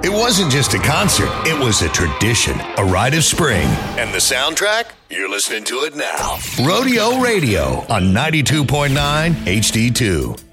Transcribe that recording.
It wasn't just a concert, it was a tradition, a rite of spring. And the soundtrack? You're listening to it now. Rodeo Radio on 92.9 HD2.